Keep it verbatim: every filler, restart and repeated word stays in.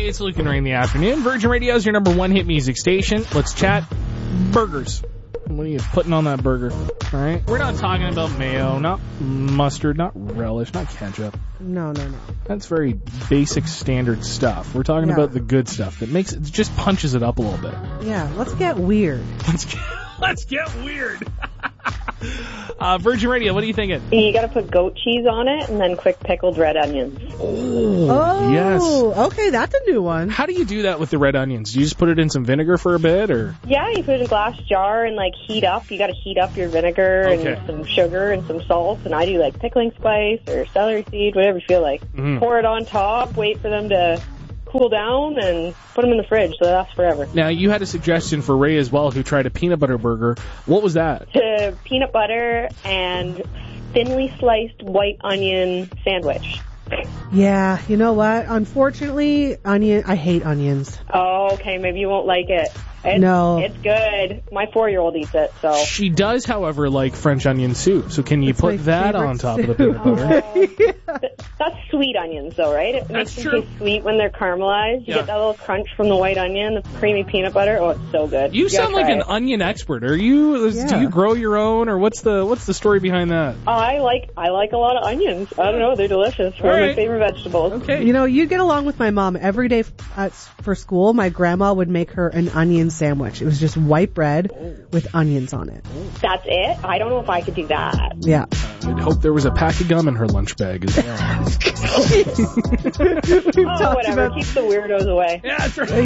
Hey, it's Luke and Ray in the afternoon. Virgin Radio is your number one hit music station. Let's chat burgers. What are you putting on that burger? All right. We're not talking about mayo, not mustard, not relish, not ketchup. No, no, no. That's very basic standard stuff. We're talking Yeah. about the good stuff that makes it just punches it up a little bit. Yeah, let's get weird. Let's get, let's get weird. uh, Virgin Radio, what are you thinking? You got to put goat cheese on it and then quick pickled red onions. Oh, Oh, yes. okay, that's a new one. How do you do that with the red onions? Do you just put it in some vinegar for a bit, or? Yeah, you put it in a glass jar and like heat up. You got to heat up your vinegar Okay. and some sugar and some salt. And I do like pickling spice or celery seed, whatever you feel like. Mhm. Pour it on top, wait for them to cool down, and put them in the fridge so they last forever. Now, you had a suggestion for Ray as well, who tried a peanut butter burger. What was that? To peanut butter and thinly sliced white onion sandwich. Yeah, you know what? Unfortunately, onion. I hate onions. Oh, okay, maybe you won't like it. It's, No. It's good. My four-year-old eats it, so. She does, however, like French onion soup. So can you It's my put that favorite on top of the soup. peanut butter? Oh, th- that's sweet onions, though, right? It That's makes them true. taste sweet when they're caramelized. You Yeah. get that little crunch from the white onion, the creamy peanut butter. Oh, it's so good. You gotta sound like try an it. onion expert. Are you? Do Yeah. you grow your own, or what's the what's the story behind that? I like I like a lot of onions. I don't know, they're delicious. One of right. my favorite vegetables. Okay. You know, you get along with my mom. Every day f- at, for school, my grandma would make her an onion sandwich. It was just white bread with onions on it. That's it? I don't know if I could do that. Yeah. I'd hope there was a pack of gum in her lunch bag as well. We've Oh, talked whatever. about Keep the weirdos away. Yeah, that's right.